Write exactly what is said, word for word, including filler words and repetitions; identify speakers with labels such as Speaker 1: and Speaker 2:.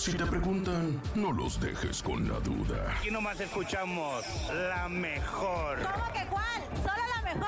Speaker 1: Si te preguntan, no los dejes con la duda.
Speaker 2: Aquí nomás escuchamos la mejor.
Speaker 3: ¿Cómo que cuál? Solo la mejor.